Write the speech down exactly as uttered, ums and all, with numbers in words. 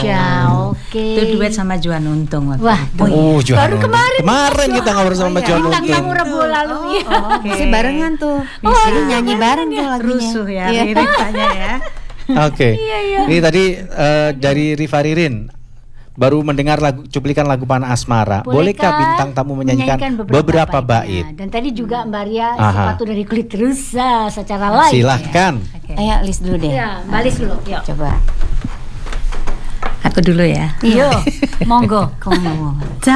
Indonesia. Oke. Itu duet sama Juan Untung waktu Wah, itu. Oh, Juan baru Untung. kemarin. Kemarin kita ngobrol sama Juan Bintang Untung. tamu Rabu lalu. Oh, Iya. oh, oke. Masih barengan tuh. Bisa. Jadi nyanyi bareng tuh lagunya. Rusuh ya Iya. liriknya ya. Oke. Ini tadi eh, dari Rifa Ririn baru mendengar lagu cuplikan lagu Panah Asmara. Bolehkah bintang tamu menyanyikan beberapa, bait? Dan tadi juga Mbak Ria Aha. sepatu dari kulit rusa secara live. Silahkan. Oke. Ayo list dulu deh. Ya, Mbak Lis dulu. Yuk. Coba. Aku dulu ya. Yo, monggo. Kamu mau.